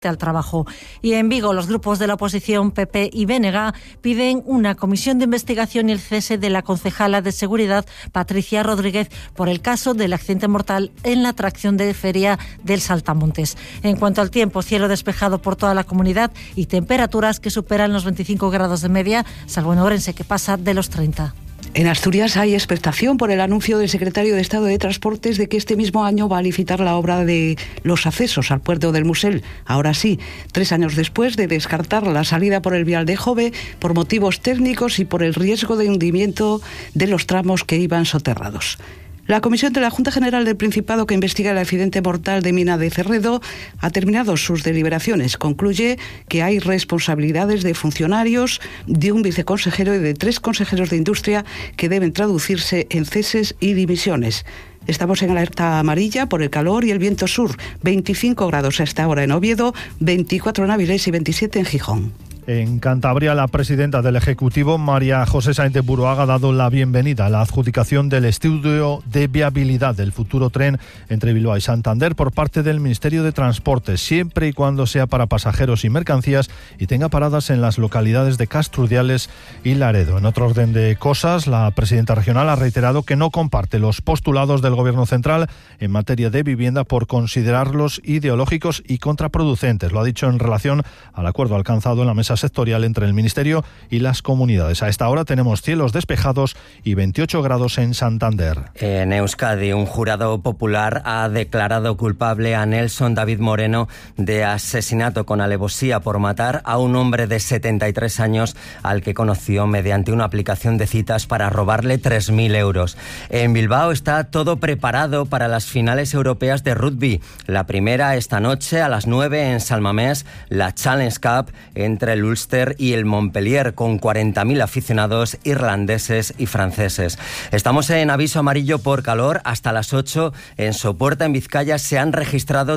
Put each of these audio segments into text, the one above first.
al trabajo. Y en Vigo, los grupos de la oposición PP y BNG piden una comisión de investigación y el cese de la concejala de Seguridad, Patricia Rodríguez, por el caso del accidente mortal en la atracción de feria del Saltamontes. En cuanto al tiempo, cielo despejado por toda la comunidad y temperaturas que superan los 25 grados de media, salvo en Ourense, que pasa de los 30. En Asturias hay expectación por el anuncio del secretario de Estado de Transportes de que este mismo año va a licitar la obra de los accesos al puerto del Musel. Ahora sí, 3 años después de descartar la salida por el vial de Jove por motivos técnicos y por el riesgo de hundimiento de los tramos que iban soterrados. La comisión de la Junta General del Principado que investiga el accidente mortal de Mina de Cerredo ha terminado sus deliberaciones. Concluye que hay responsabilidades de funcionarios, de un viceconsejero y de 3 consejeros de Industria que deben traducirse en ceses y dimisiones. Estamos en alerta amarilla por el calor y el viento sur. 25 grados a esta hora en Oviedo, 24 en Avilés y 27 en Gijón. En Cantabria, la presidenta del Ejecutivo, María José Sáenz de Buruaga, ha dado la bienvenida a la adjudicación del estudio de viabilidad del futuro tren entre Bilbao y Santander por parte del Ministerio de Transportes, siempre y cuando sea para pasajeros y mercancías y tenga paradas en las localidades de Castrudiales y Laredo. En otro orden de cosas, la presidenta regional ha reiterado que no comparte los postulados del Gobierno central en materia de vivienda por considerarlos ideológicos y contraproducentes. Lo ha dicho en relación al acuerdo alcanzado en la mesa sectorial entre el Ministerio y las comunidades. A esta hora tenemos cielos despejados y 28 grados en Santander. En Euskadi, un jurado popular ha declarado culpable a Nelson David Moreno de asesinato con alevosía por matar a un hombre de 73 años al que conoció mediante una aplicación de citas para robarle 3.000 euros. En Bilbao está todo preparado para las finales europeas de rugby. La primera esta noche a las 9 en San Mamés, la Challenge Cup entre el Ulster y el Montpellier, con 40.000 aficionados irlandeses y franceses. Estamos en aviso amarillo por calor hasta las 8. En Sopuerta, en Vizcaya, se han registrado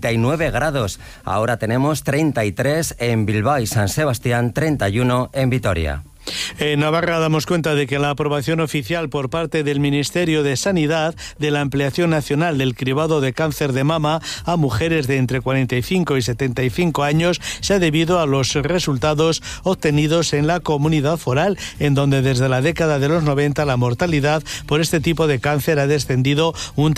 39 grados. Ahora tenemos 33 en Bilbao y San Sebastián, 31 en Vitoria. En Navarra damos cuenta de que la aprobación oficial por parte del Ministerio de Sanidad de la ampliación nacional del cribado de cáncer de mama a mujeres de entre 45 y 75 años se ha debido a los resultados obtenidos en la comunidad foral, en donde desde la década de los 90 la mortalidad por este tipo de cáncer ha descendido un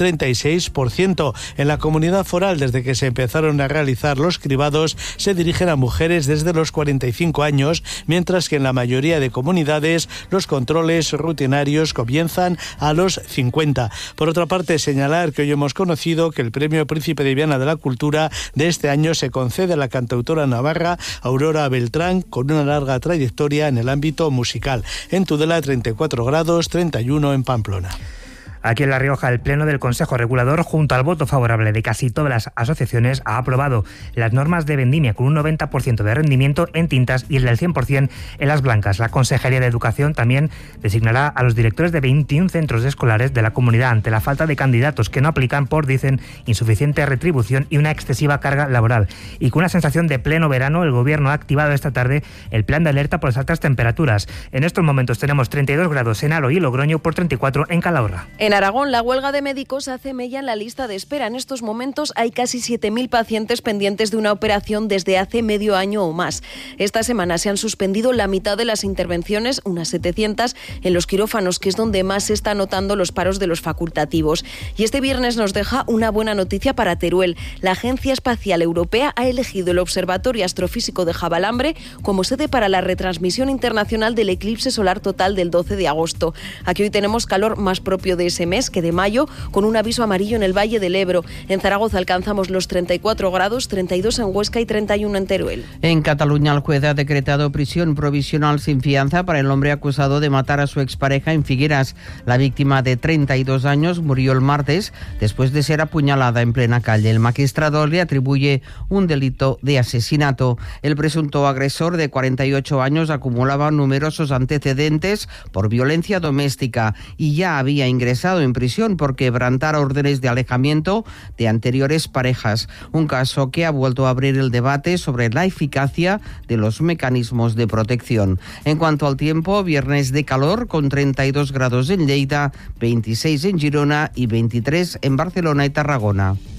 36%. En la comunidad foral, desde que se empezaron a realizar los cribados, se dirigen a mujeres desde los 45 años, mientras que en la mayoría de comunidades los controles rutinarios comienzan a los 50. Por otra parte, señalar que hoy hemos conocido que el Premio Príncipe de Viana de la Cultura de este año se concede a la cantautora navarra Aurora Beltrán, con una larga trayectoria en el ámbito musical. En Tudela, 34 grados, 31 en Pamplona. Aquí en La Rioja, el Pleno del Consejo Regulador, junto al voto favorable de casi todas las asociaciones, ha aprobado las normas de vendimia con un 90% de rendimiento en tintas y el del 100% en las blancas. La Consejería de Educación también designará a los directores de 21 centros escolares de la comunidad ante la falta de candidatos que no aplican por, dicen, insuficiente retribución y una excesiva carga laboral. Y con una sensación de pleno verano, el Gobierno ha activado esta tarde el plan de alerta por las altas temperaturas. En estos momentos tenemos 32 grados en Aro y Logroño por 34 en Calahorra. En Aragón, la huelga de médicos hace mella en la lista de espera. En estos momentos hay casi 7.000 pacientes pendientes de una operación desde hace medio año o más. Esta semana se han suspendido la mitad de las intervenciones, unas 700, en los quirófanos, que es donde más se están notando los paros de los facultativos. Y este viernes nos deja una buena noticia para Teruel. La Agencia Espacial Europea ha elegido el Observatorio Astrofísico de Javalambre como sede para la retransmisión internacional del eclipse solar total del 12 de agosto. Aquí hoy tenemos calor más propio de ese mes que de mayo, con un aviso amarillo en el Valle del Ebro. En Zaragoza alcanzamos los 34 grados, 32 en Huesca y 31 en Teruel. En Cataluña, el juez ha decretado prisión provisional sin fianza para el hombre acusado de matar a su expareja en Figueras. La víctima, de 32 años, murió el martes después de ser apuñalada en plena calle. El magistrado le atribuye un delito de asesinato. El presunto agresor, de 48 años, acumulaba numerosos antecedentes por violencia doméstica y ya había ingresado en prisión por quebrantar órdenes de alejamiento de anteriores parejas. Un caso que ha vuelto a abrir el debate sobre la eficacia de los mecanismos de protección. En cuanto al tiempo, viernes de calor con 32 grados en Lleida, 26 en Girona y 23 en Barcelona y Tarragona.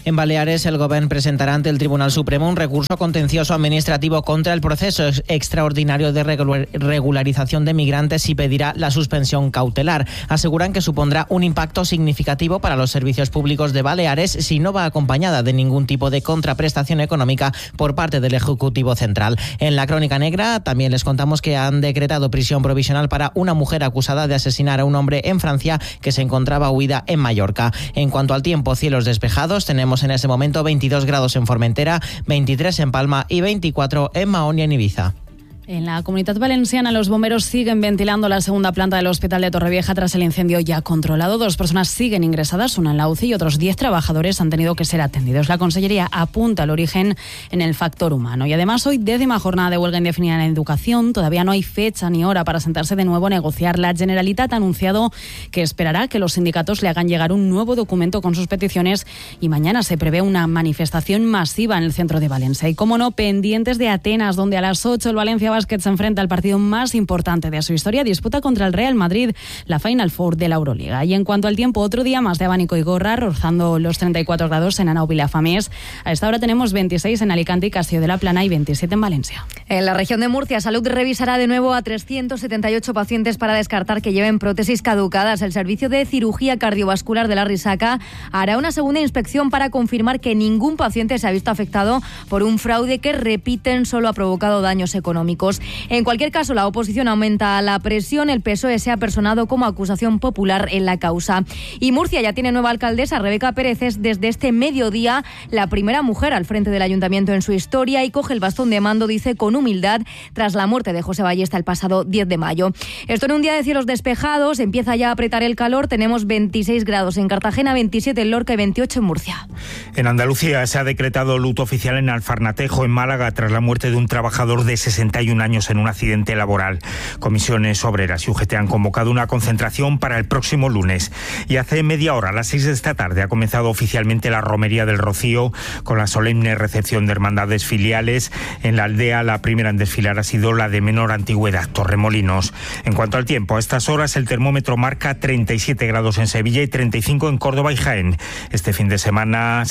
En Baleares, el Gobierno presentará ante el Tribunal Supremo un recurso contencioso administrativo contra el proceso extraordinario de regularización de migrantes y pedirá la suspensión cautelar. Aseguran que supondrá un impacto significativo para los servicios públicos de Baleares si no va acompañada de ningún tipo de contraprestación económica por parte del Ejecutivo Central. En la Crónica Negra también les contamos que han decretado prisión provisional para una mujer acusada de asesinar a un hombre en Francia que se encontraba huida en Mallorca. En cuanto al tiempo, cielos despejados, tenemos en este momento 22 grados en Formentera, 23 en Palma y 24 en Mahón y en Ibiza. En la Comunidad Valenciana, los bomberos siguen ventilando la segunda planta del Hospital de Torrevieja tras el incendio ya controlado. 2 personas siguen ingresadas, una en la UCI y otros 10 trabajadores han tenido que ser atendidos. La Consellería apunta el origen en el factor humano. Y además, hoy 10ª jornada de huelga indefinida en educación. Todavía no hay fecha ni hora para sentarse de nuevo a negociar. La Generalitat ha anunciado que esperará que los sindicatos le hagan llegar un nuevo documento con sus peticiones y mañana se prevé una manifestación masiva en el centro de Valencia. Y como no, pendientes de Atenas, donde a las 8 el Valencia Basket se enfrenta al partido más importante de su historia, disputa contra el Real Madrid la Final Four de la Euroliga. Y en cuanto al tiempo, otro día más de abanico y gorra, rozando los 34 grados en Anao Vilafamés. A esta hora tenemos 26 en Alicante y Castillo de la Plana y 27 en Valencia. En la región de Murcia, Salud revisará de nuevo a 378 pacientes para descartar que lleven prótesis caducadas. El Servicio de Cirugía Cardiovascular de la Risaca hará una segunda inspección para confirmar que ningún paciente se ha visto afectado por un fraude que, repiten, solo ha provocado daños económicos. En cualquier caso, la oposición aumenta la presión. El PSOE se ha personado como acusación popular en la causa. Y Murcia ya tiene nueva alcaldesa. Rebeca Pérez es desde este mediodía la primera mujer al frente del ayuntamiento en su historia y coge el bastón de mando, dice, con humildad, tras la muerte de José Ballesta el pasado 10 de mayo. Esto en un día de cielos despejados. Empieza ya a apretar el calor. Tenemos 26 grados en Cartagena, 27 en Lorca y 28 en Murcia. En Andalucía se ha decretado luto oficial en Alfarnatejo, en Málaga, tras la muerte de un trabajador de 61 años en un accidente laboral. Comisiones Obreras y UGT han convocado una concentración para el próximo lunes. Y hace media hora, a las 6 de esta tarde, ha comenzado oficialmente la Romería del Rocío, con la solemne recepción de hermandades filiales. En la aldea, la primera en desfilar ha sido la de menor antigüedad, Torremolinos. En cuanto al tiempo, a estas horas el termómetro marca 37 grados en Sevilla y 35 en Córdoba y Jaén. Este fin de semana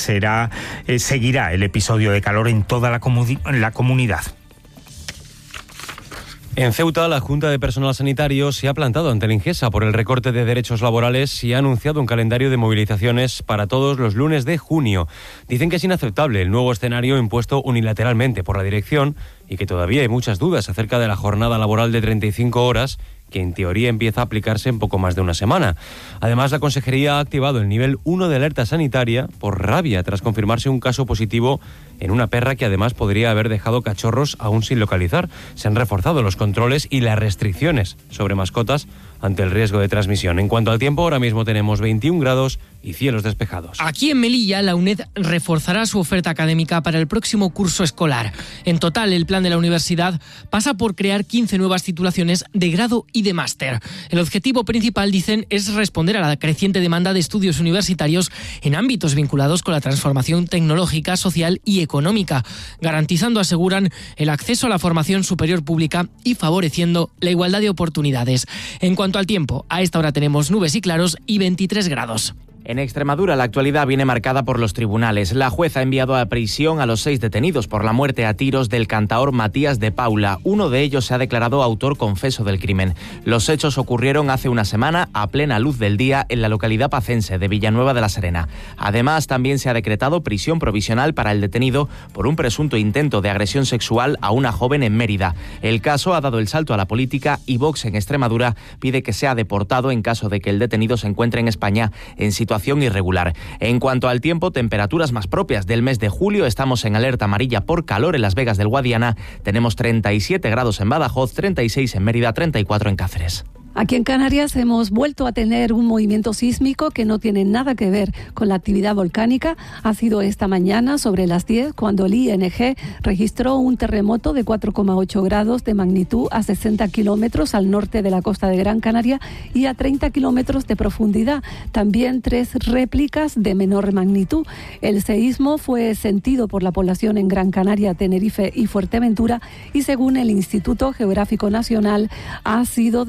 seguirá el episodio de calor en toda la comunidad. En Ceuta, la Junta de Personal Sanitario se ha plantado ante la Ingesa por el recorte de derechos laborales y ha anunciado un calendario de movilizaciones para todos los lunes de junio. Dicen que es inaceptable el nuevo escenario impuesto unilateralmente por la dirección y que todavía hay muchas dudas acerca de la jornada laboral de 35 horas, que en teoría empieza a aplicarse en poco más de una semana. Además, la Consejería ha activado el nivel 1 de alerta sanitaria por rabia tras confirmarse un caso positivo en una perra que además podría haber dejado cachorros aún sin localizar. Se han reforzado los controles y las restricciones sobre mascotas ante el riesgo de transmisión. En cuanto al tiempo, ahora mismo tenemos 21 grados y cielos despejados. Aquí en Melilla, la UNED reforzará su oferta académica para el próximo curso escolar. En total, el plan de la universidad pasa por crear 15 nuevas titulaciones de grado y de máster. El objetivo principal, dicen, es responder a la creciente demanda de estudios universitarios en ámbitos vinculados con la transformación tecnológica, social y económica, garantizando, aseguran, el acceso a la formación superior pública y favoreciendo la igualdad de oportunidades. En cuanto al tiempo, a esta hora tenemos nubes y claros y 23 grados. En Extremadura, la actualidad viene marcada por los tribunales. La juez ha enviado a prisión a los 6 detenidos por la muerte a tiros del cantaor Matías de Paula. Uno de ellos se ha declarado autor confeso del crimen. Los hechos ocurrieron hace una semana a plena luz del día en la localidad pacense de Villanueva de la Serena. Además, también se ha decretado prisión provisional para el detenido por un presunto intento de agresión sexual a una joven en Mérida. El caso ha dado el salto a la política y Vox en Extremadura pide que sea deportado en caso de que el detenido se encuentre en España en situación irregular. En cuanto al tiempo, temperaturas más propias del mes de julio. Estamos en alerta amarilla por calor en Las Vegas del Guadiana. Tenemos 37 grados en Badajoz, 36 en Mérida, 34 en Cáceres. Aquí en Canarias hemos vuelto a tener un movimiento sísmico que no tiene nada que ver con la actividad volcánica. Ha sido esta mañana sobre las 10 cuando el ING registró un terremoto de 4,8 grados de magnitud a 60 kilómetros al norte de la costa de Gran Canaria y a 30 kilómetros de profundidad. También 3 réplicas de menor magnitud. El seísmo fue sentido por la población en Gran Canaria, Tenerife y Fuerteventura y según el Instituto Geográfico Nacional ha sido de debilidad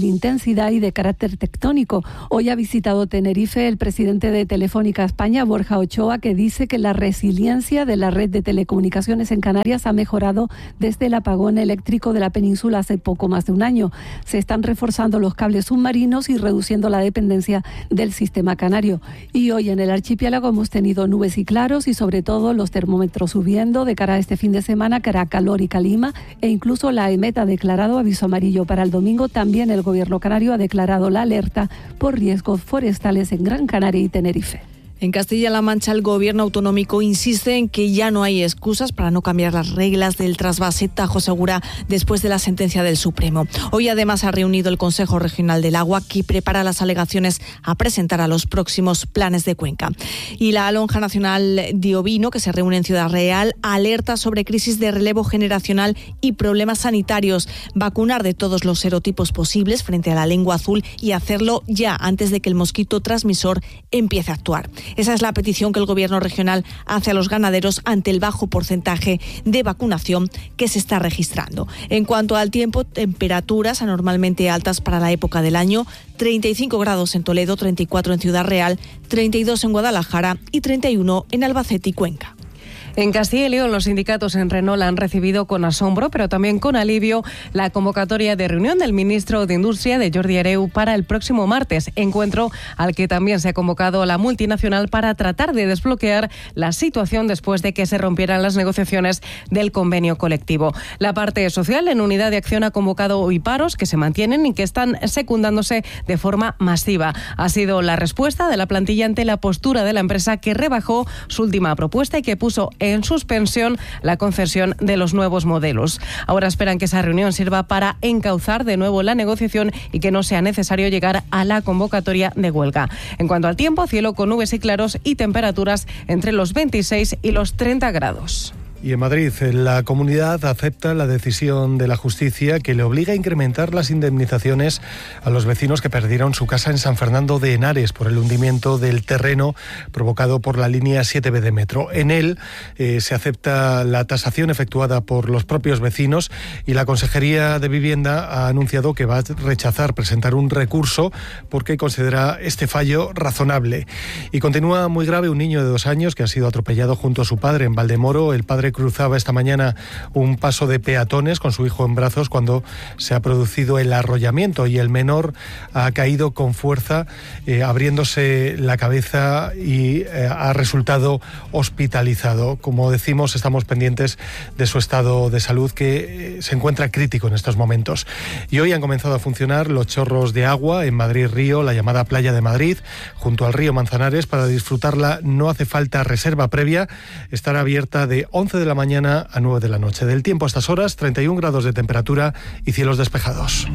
intensidad y de carácter tectónico. Hoy ha visitado Tenerife el presidente de Telefónica España, Borja Ochoa, que dice que la resiliencia de la red de telecomunicaciones en Canarias ha mejorado desde el apagón eléctrico de la península hace poco más de un año. Se están reforzando los cables submarinos y reduciendo la dependencia del sistema canario. Y hoy en el archipiélago hemos tenido nubes y claros y sobre todo los termómetros subiendo de cara a este fin de semana, que hará calor y calima, e incluso la EMET ha declarado aviso amarillo para el domingo. También el gobierno canario ha declarado la alerta por riesgos forestales en Gran Canaria y Tenerife. En Castilla-La Mancha, el gobierno autonómico insiste en que ya no hay excusas para no cambiar las reglas del trasvase Tajo Segura después de la sentencia del Supremo. Hoy además ha reunido el Consejo Regional del Agua, que prepara las alegaciones a presentar a los próximos planes de cuenca. Y la Lonja Nacional de Ovino, que se reúne en Ciudad Real, alerta sobre crisis de relevo generacional y problemas sanitarios. Vacunar de todos los serotipos posibles frente a la lengua azul y hacerlo ya antes de que el mosquito transmisor empiece a actuar. Esa es la petición que el Gobierno regional hace a los ganaderos ante el bajo porcentaje de vacunación que se está registrando. En cuanto al tiempo, temperaturas anormalmente altas para la época del año: 35 grados en Toledo, 34 en Ciudad Real, 32 en Guadalajara y 31 en Albacete y Cuenca. En Castilla y León, los sindicatos en Renault han recibido con asombro, pero también con alivio, la convocatoria de reunión del ministro de Industria, de Jordi Hereu, para el próximo martes, encuentro al que también se ha convocado a la multinacional para tratar de desbloquear la situación después de que se rompieran las negociaciones del convenio colectivo. La parte social, en Unidad de Acción, ha convocado hoy paros que se mantienen y que están secundándose de forma masiva. Ha sido la respuesta de la plantilla ante la postura de la empresa, que rebajó su última propuesta y que puso en suspensión la concesión de los nuevos modelos. Ahora esperan que esa reunión sirva para encauzar de nuevo la negociación y que no sea necesario llegar a la convocatoria de huelga. En cuanto al tiempo, cielo con nubes y claros y temperaturas entre los 26 y los 30 grados. Y en Madrid, la comunidad acepta la decisión de la justicia que le obliga a incrementar las indemnizaciones a los vecinos que perdieron su casa en San Fernando de Henares por el hundimiento del terreno provocado por la línea 7B de metro. En él se acepta la tasación efectuada por los propios vecinos y la Consejería de Vivienda ha anunciado que va a rechazar presentar un recurso porque considera este fallo razonable. Y continúa muy grave un niño de 2 años que ha sido atropellado junto a su padre en Valdemoro. El padre cruzaba esta mañana un paso de peatones con su hijo en brazos cuando se ha producido el arrollamiento y el menor ha caído con fuerza, abriéndose la cabeza y ha resultado hospitalizado. Como decimos, estamos pendientes de su estado de salud, que se encuentra crítico en estos momentos. Y hoy han comenzado a funcionar los chorros de agua en Madrid Río, la llamada Playa de Madrid, junto al río Manzanares. Para disfrutarla no hace falta reserva previa. Estará abierta de 11 de la mañana a 9 de la noche. Del tiempo a estas horas, 31 grados de temperatura y cielos despejados.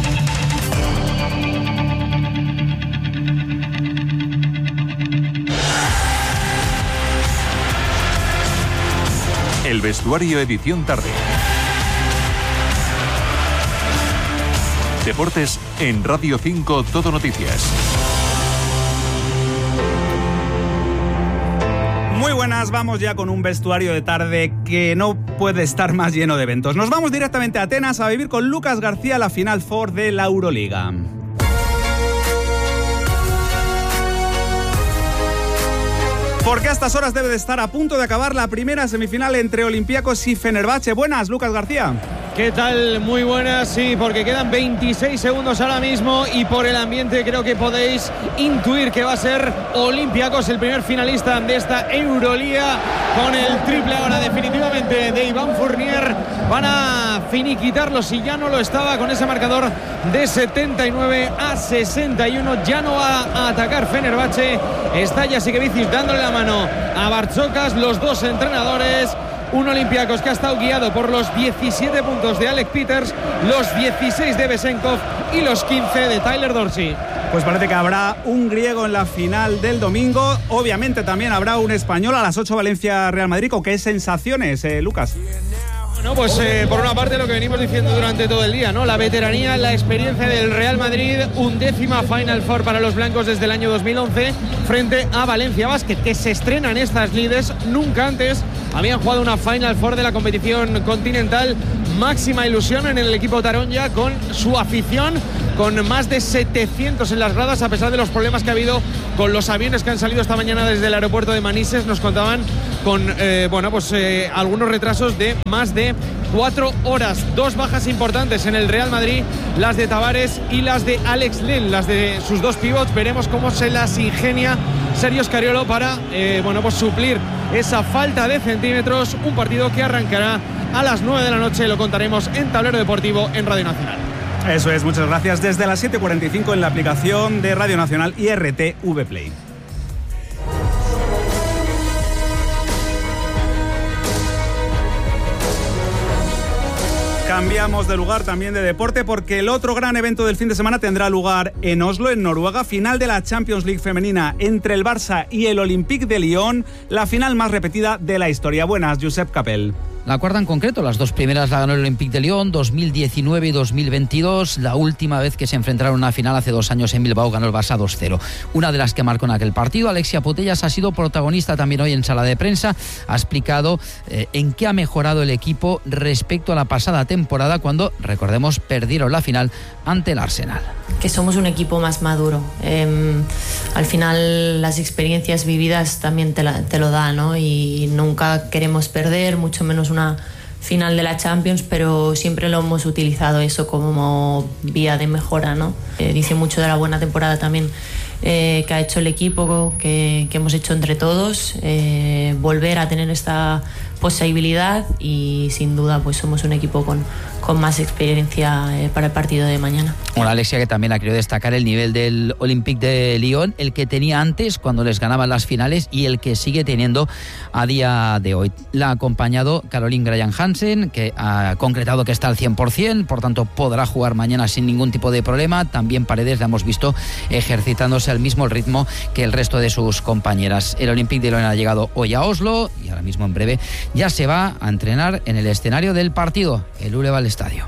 El vestuario, edición tarde. Deportes en Radio 5, Todo Noticias. Muy buenas, vamos ya con un vestuario de tarde que no puede estar más lleno de eventos. Nos vamos directamente a Atenas a vivir con Lucas García la Final Four de la Euroliga. Porque a estas horas debe de estar a punto de acabar la primera semifinal entre Olympiacos y Fenerbahce. Buenas, Lucas García. ¿Qué tal? Muy buenas, sí, porque quedan 26 segundos ahora mismo y por el ambiente creo que podéis intuir que va a ser Olympiacos el primer finalista de esta Euroliga, con el triple ahora definitivamente de Iván Fournier. Van a finiquitarlo, si ya no lo estaba, con ese marcador de 79-61. Ya no va a atacar Fenerbahce. Está Jasikevičius dándole la mano a Bartzokas, los dos entrenadores. Un Olympiacos que ha estado guiado por los 17 puntos de Alec Peters, los 16 de Besenkov y los 15 de Tyler Dorsey. Pues parece que habrá un griego en la final del domingo. Obviamente también habrá un español a las 8, Valencia-Real Madrid. ¿Con qué sensaciones, Lucas? Bueno, pues por una parte lo que venimos diciendo durante todo el día, ¿no? La veteranía, la experiencia del Real Madrid, 11ª Final Four para los blancos desde el año 2011 frente a Valencia Basket, que se estrena en estas lides. Nunca antes habían jugado una Final Four de la competición continental. Máxima ilusión en el equipo Taronja, con su afición, con más de 700 en las gradas, a pesar de los problemas que ha habido con los aviones que han salido esta mañana desde el aeropuerto de Manises. Nos contaban con algunos retrasos de más de 4 horas. 2 bajas importantes en el Real Madrid, las de Tavares y las de Alex Len, las de sus 2 pivots. Veremos cómo se las ingenia Sergio Scariolo para suplir esa falta de centímetros. Un partido que arrancará a las 9 de la noche, lo contaremos en Tablero Deportivo en Radio Nacional. Eso es, muchas gracias. Desde las 7:45 en la aplicación de Radio Nacional y RTV Play. Cambiamos de lugar, también de deporte, porque el otro gran evento del fin de semana tendrá lugar en Oslo, en Noruega. Final de la Champions League femenina entre el Barça y el Olympique de Lyon, la final más repetida de la historia. Buenas, Josep Capel. La cuarta en concreto, las 2 primeras la ganó el Olympique de Lyon, 2019 y 2022. La última vez que se enfrentaron a una final hace 2 años en Bilbao ganó el Barça 2-0. Una de las que marcó en aquel partido, Alexia Putellas, ha sido protagonista también hoy en sala de prensa. Ha explicado en qué ha mejorado el equipo respecto a la pasada temporada, cuando, recordemos, perdieron la final ante el Arsenal. Que somos un equipo más maduro. Al final las experiencias vividas también te lo dan, ¿no? Y nunca queremos perder, mucho menos una final de la Champions, pero siempre lo hemos utilizado eso como vía de mejora, ¿no? Dice mucho de la buena temporada también que ha hecho el equipo, que hemos hecho entre todos, volver a tener esta posibilidad, y sin duda pues somos un equipo con más experiencia para el partido de mañana. Bueno, Alexia, que también ha querido destacar el nivel del Olympique de Lyon, el que tenía antes cuando les ganaban las finales y el que sigue teniendo a día de hoy. La ha acompañado Caroline Graham-Hansen, que ha concretado que está al 100%, por tanto podrá jugar mañana sin ningún tipo de problema. También Paredes la hemos visto ejercitándose al mismo ritmo que el resto de sus compañeras. El Olympique de Lyon ha llegado hoy a Oslo y ahora mismo, en breve, ya se va a entrenar en el escenario del partido, el Uleval Estadio.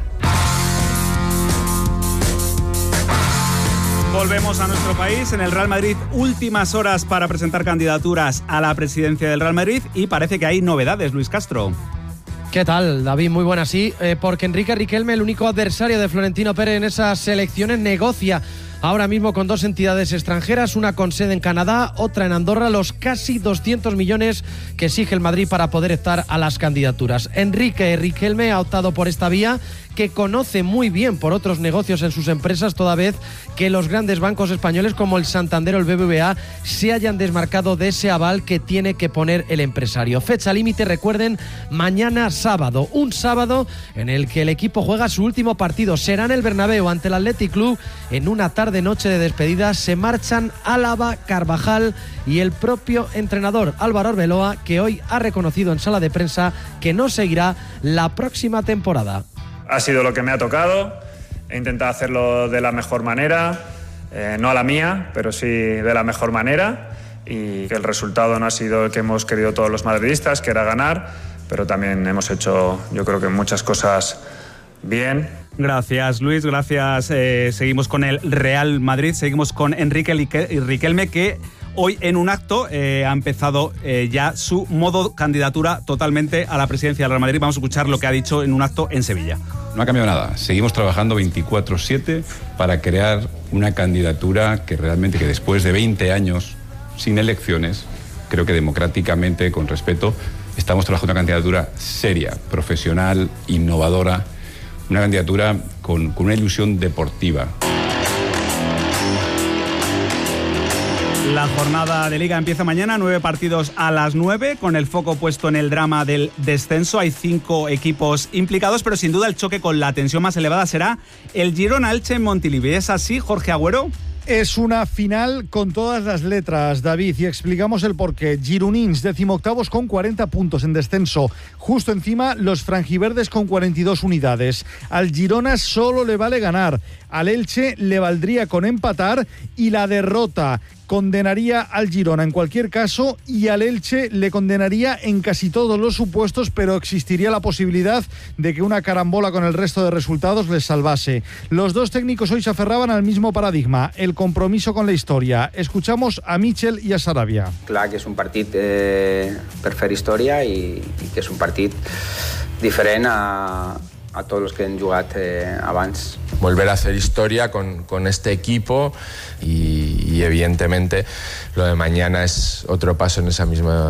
Volvemos a nuestro país. En el Real Madrid, últimas horas para presentar candidaturas a la presidencia del Real Madrid, y parece que hay novedades, Luis Castro. ¿Qué tal, David? Muy buenas, sí, porque Enrique Riquelme, el único adversario de Florentino Pérez en esas elecciones, negocia ahora mismo con 2 entidades extranjeras, una con sede en Canadá, otra en Andorra, los casi 200 millones que exige el Madrid para poder estar a las candidaturas. Enrique Riquelme ha optado por esta vía, que conoce muy bien por otros negocios en sus empresas, toda vez que los grandes bancos españoles como el Santander o el BBVA se hayan desmarcado de ese aval que tiene que poner el empresario. Fecha límite, recuerden, mañana sábado, un sábado en el que el equipo juega su último partido. Será en el Bernabéu ante el Athletic Club. En una tarde-noche de despedida se marchan Álava, Carvajal y el propio entrenador Álvaro Arbeloa, que hoy ha reconocido en sala de prensa que no seguirá la próxima temporada. Ha sido lo que me ha tocado, he intentado hacerlo de la mejor manera, no a la mía, pero sí de la mejor manera, y que el resultado no ha sido el que hemos querido todos los madridistas, que era ganar, pero también hemos hecho, yo creo que muchas cosas bien. Gracias, Luis, gracias. Seguimos con el Real Madrid, seguimos con Enrique Riquelme, que hoy en un acto ha empezado ya su modo candidatura totalmente a la presidencia del Real Madrid. Vamos a escuchar lo que ha dicho en un acto en Sevilla. No ha cambiado nada. Seguimos trabajando 24/7 para crear una candidatura que realmente, que después de 20 años sin elecciones, creo que democráticamente, con respeto, estamos trabajando una candidatura seria, profesional, innovadora, una candidatura con una ilusión deportiva. La jornada de Liga empieza mañana, 9 partidos a las 9, con el foco puesto en el drama del descenso. Hay 5 equipos implicados, pero sin duda el choque con la tensión más elevada será el Girona-Elche en Montilivi. ¿Es así, Jorge Agüero? Es una final con todas las letras, David, y explicamos el porqué. Gironins, 18avos con 40 puntos en descenso. Justo encima, los franjiverdes con 42 unidades. Al Girona solo le vale ganar. Al Elche le valdría con empatar y la derrota condenaría al Girona en cualquier caso y al Elche le condenaría en casi todos los supuestos, pero existiría la posibilidad de que una carambola con el resto de resultados les salvase. Los dos técnicos hoy se aferraban al mismo paradigma, el compromiso con la historia. Escuchamos a Michel i a Sarabia. Clar que és un partit per fer història i que és un partit diferent a todos los que han jugat abans. Volver a hacer historia con este equipo y evidentemente lo de mañana es otro paso en esa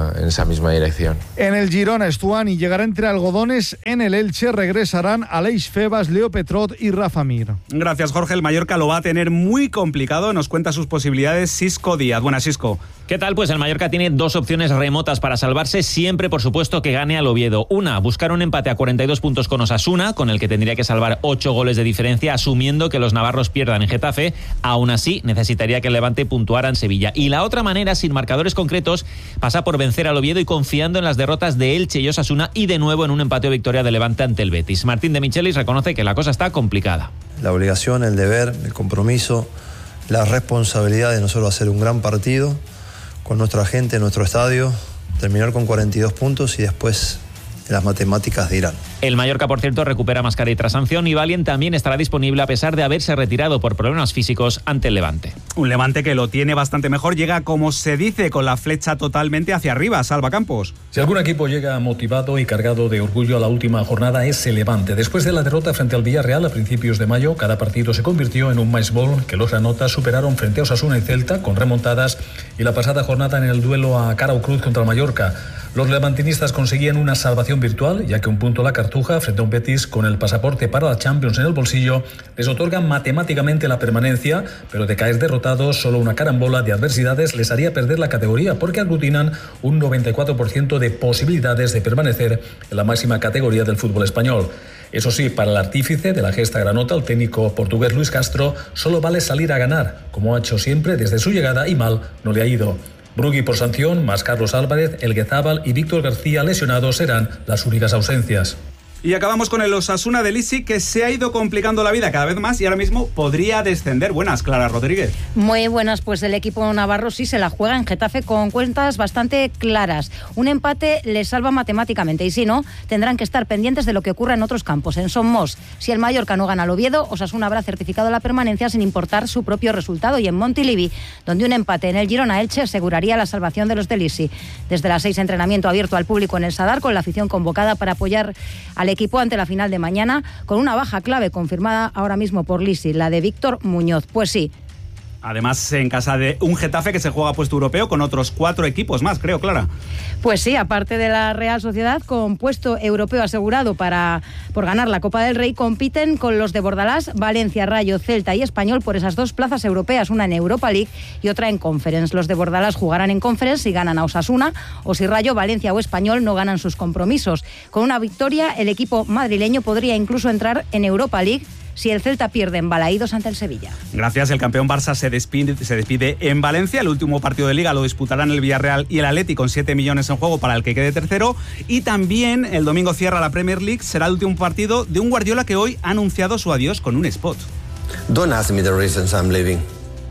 misma dirección. En el Girona, Estuani llegará entre algodones. En el Elche regresarán Aleix Febas, Leo Petrot y Rafa Mir. Gracias, Jorge. El Mallorca lo va a tener muy complicado. Nos cuenta sus posibilidades Xisco Díaz. Buenas, Xisco. ¿Qué tal? Pues el Mallorca tiene dos opciones remotas para salvarse, siempre por supuesto que gane al Oviedo. Una, buscar un empate a 42 puntos con Osasuna, con el que tendría que salvar 8 goles de diferencia, asumiendo que los navarros pierdan en Getafe. Aún así, necesitaría que el Levante puntuara en Sevilla. Y la otra manera, sin marcadores concretos, pasa por vencer al Oviedo y confiando en las derrotas de Elche y Osasuna y de nuevo en un empate o victoria de Levante ante el Betis. Martín de Michelis reconoce que la cosa está complicada. La obligación, el deber, el compromiso, la responsabilidad de nosotros hacer un gran partido con nuestra gente en nuestro estadio, terminar con 42 puntos y después las matemáticas dirán. El Mallorca, por cierto, recupera Mascarell tras sanción y Valien también estará disponible a pesar de haberse retirado por problemas físicos ante el Levante. Un Levante que lo tiene bastante mejor, llega, como se dice, con la flecha totalmente hacia arriba. Salva Campos. Si algún equipo llega motivado y cargado de orgullo a la última jornada es el Levante. Después de la derrota frente al Villarreal a principios de mayo, cada partido se convirtió en un match ball que los granotas superaron frente a Osasuna y Celta con remontadas y la pasada jornada en el duelo a cara o cruz contra el Mallorca. Los levantinistas conseguían una salvación virtual, ya que un punto la Cartuja frente a un Betis con el pasaporte para la Champions en el bolsillo les otorga matemáticamente la permanencia, pero de caer derrotados solo una carambola de adversidades les haría perder la categoría porque aglutinan un 94% de posibilidades de permanecer en la máxima categoría del fútbol español. Eso sí, para el artífice de la gesta granota, el técnico portugués Luis Castro, solo vale salir a ganar, como ha hecho siempre desde su llegada y mal no le ha ido. Brugui por sanción, más Carlos Álvarez, Elguezábal y Víctor García lesionados serán las únicas ausencias. Y acabamos con el Osasuna de Lisi, que se ha ido complicando la vida cada vez más y ahora mismo podría descender. Buenas, Clara Rodríguez. Muy buenas, pues el equipo navarro sí se la juega en Getafe con cuentas bastante claras. Un empate les salva matemáticamente y si no, tendrán que estar pendientes de lo que ocurra en otros campos. En Somos, si el Mallorca no gana al Oviedo, Osasuna habrá certificado la permanencia sin importar su propio resultado. Y en Montilivi, donde un empate en el Girona-Elche aseguraría la salvación de los de Lisi. Desde las 6, entrenamiento abierto al público en el Sadar, con la afición convocada para apoyar al equipo ante la final de mañana, con una baja clave confirmada ahora mismo por Lisi, la de Víctor Muñoz. Pues sí. Además, en casa de un Getafe que se juega puesto europeo con otros 4 equipos más, creo, Clara. Pues sí, aparte de la Real Sociedad, con puesto europeo asegurado por ganar la Copa del Rey, compiten con los de Bordalás, Valencia, Rayo, Celta y Español por esas 2 plazas europeas, una en Europa League y otra en Conference. Los de Bordalás jugarán en Conference si ganan a Osasuna o si Rayo, Valencia o Español no ganan sus compromisos. Con una victoria, el equipo madrileño podría incluso entrar en Europa League si el Celta pierde en Balaídos ante el Sevilla. Gracias, el campeón Barça se despide en Valencia. El último partido de Liga lo disputarán el Villarreal y el Atleti con 7 millones en juego para el que quede tercero. Y también el domingo cierra la Premier League. Será el último partido de un Guardiola que hoy ha anunciado su adiós con un spot. Don't ask me the reasons I'm leaving.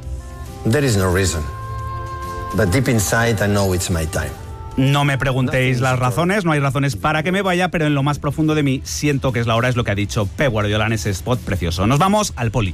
There is no reason. But deep inside I know it's my time. No me preguntéis las razones, no hay razones para que me vaya, pero en lo más profundo de mí siento que es la hora, es lo que ha dicho Pep Guardiola en ese spot precioso. Nos vamos al poli.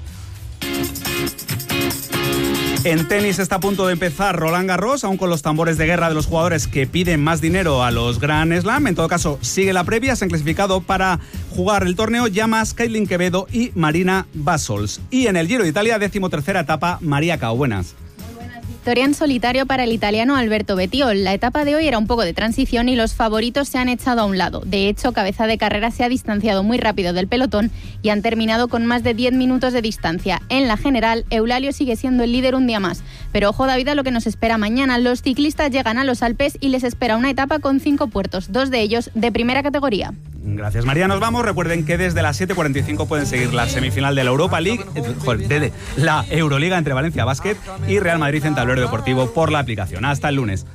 En tenis está a punto de empezar Roland Garros, aún con los tambores de guerra de los jugadores que piden más dinero a los Grand Slam. En todo caso, sigue la previa, se han clasificado para jugar el torneo Llamas, Kaitlyn Quevedo y Marina Basols. Y en el Giro de Italia, 13ª etapa, María Cao. Buenas. Victoria en solitario para el italiano Alberto Bettiol. La etapa de hoy era un poco de transición y los favoritos se han echado a un lado. De hecho, Cabeza de Carrera se ha distanciado muy rápido del pelotón y han terminado con más de 10 minutos de distancia. En la general, Eulalio sigue siendo el líder un día más, Pero ojo, David, a lo que nos espera mañana. Los ciclistas llegan a los Alpes y les espera una etapa con 5 puertos, 2 de ellos de primera categoría. Gracias, María. Nos vamos. Recuerden que desde las 7:45 pueden seguir la semifinal de la Europa League, de la Euroliga entre Valencia Basket y Real Madrid en Tablero Deportivo por la aplicación. Hasta el lunes.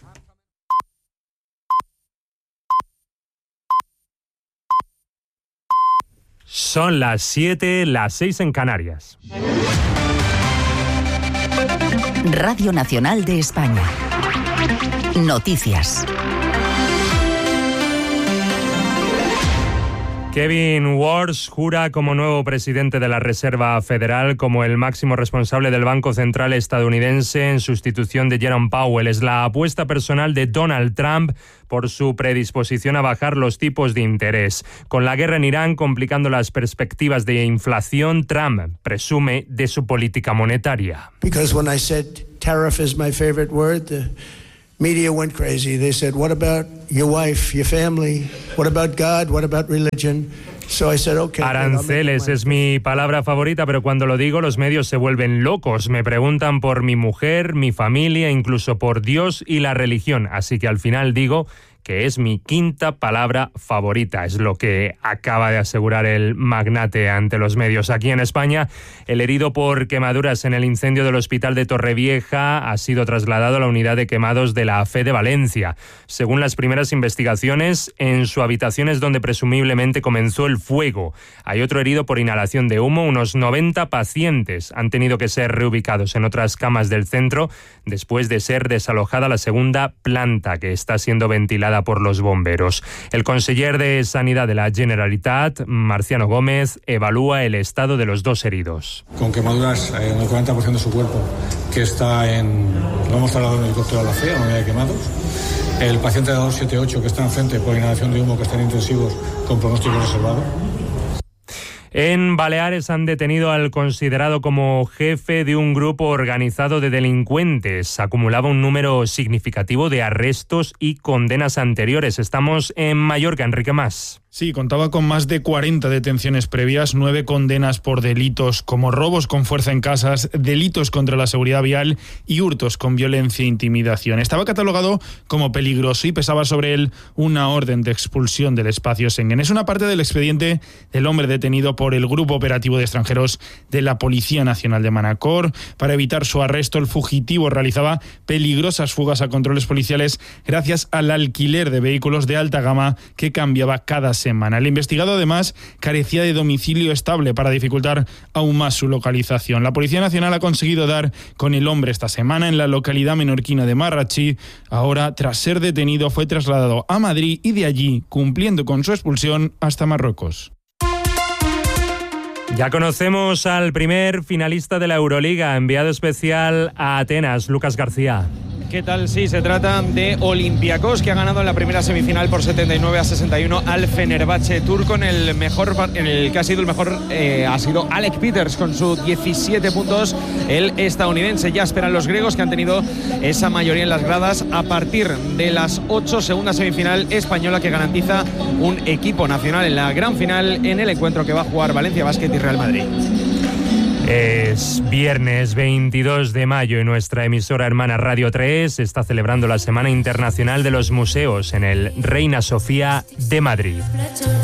Son las 7, las 6 en Canarias. Radio Nacional de España. Noticias. Kevin Warsh jura como nuevo presidente de la Reserva Federal, como el máximo responsable del Banco Central estadounidense en sustitución de Jerome Powell. Es la apuesta personal de Donald Trump por su predisposición a bajar los tipos de interés. Con la guerra en Irán complicando las perspectivas de inflación, Trump presume de su política monetaria. Because when I said tariff is my favorite word, the media went crazy. They said, what about your wife, your family? What about God? What about religion? So I said, okay. Aranceles es mi palabra favorita, pero cuando lo digo los medios se vuelven locos. Me preguntan por mi mujer, mi familia, incluso por Dios y la religión. Así que al final digo que es mi quinta palabra favorita. Es lo que acaba de asegurar el magnate ante los medios. Aquí en España, el herido por quemaduras en el incendio del hospital de Torrevieja ha sido trasladado a la unidad de quemados de la FE de Valencia. Según las primeras investigaciones, en su habitación es donde presumiblemente comenzó el fuego. Hay otro herido por inhalación de humo. Unos 90 pacientes han tenido que ser reubicados en otras camas del centro después de ser desalojada la segunda planta, que está siendo ventilada por los bomberos. El conseller de Sanidad de la Generalitat, Marciano Gómez, evalúa el estado de los dos heridos. Con quemaduras en el 40% de su cuerpo, que está lo hemos trasladado en el helicóptero a la FE, a la unidad de quemados. El paciente de 278, que está enfrente por inhalación de humo, que está en intensivos con pronóstico reservado. En Baleares han detenido al considerado como jefe de un grupo organizado de delincuentes. Acumulaba un número significativo de arrestos y condenas anteriores. Estamos en Mallorca, Enrique Mas. Sí, contaba con más de 40 detenciones previas, 9 condenas por delitos como robos con fuerza en casas, delitos contra la seguridad vial y hurtos con violencia e intimidación. Estaba catalogado como peligroso y pesaba sobre él una orden de expulsión del espacio Schengen. Es una parte del expediente del hombre detenido por el Grupo Operativo de Extranjeros de la Policía Nacional de Manacor. Para evitar su arresto, el fugitivo realizaba peligrosas fugas a controles policiales gracias al alquiler de vehículos de alta gama que cambiaba cada semana. El investigado, además, carecía de domicilio estable para dificultar aún más su localización. La Policía Nacional ha conseguido dar con el hombre esta semana en la localidad menorquina de Marratxí. Ahora, tras ser detenido, fue trasladado a Madrid y de allí, cumpliendo con su expulsión, hasta Marruecos. Ya conocemos al primer finalista de la Euroliga, enviado especial a Atenas, Lucas García. ¿Qué tal? Sí, se trata de Olympiacos, que ha ganado en la primera semifinal por 79-61 al Fenerbahce turco. En el que ha sido el mejor ha sido Alec Peters con sus 17 puntos. El estadounidense. Ya esperan los griegos, que han tenido esa mayoría en las gradas. A partir de las 8, segunda semifinal española, que garantiza un equipo nacional en la gran final en el encuentro que va a jugar Valencia Basket y Real Madrid. Es viernes 22 de mayo y nuestra emisora hermana Radio 3 está celebrando la Semana Internacional de los Museos en el Reina Sofía de Madrid.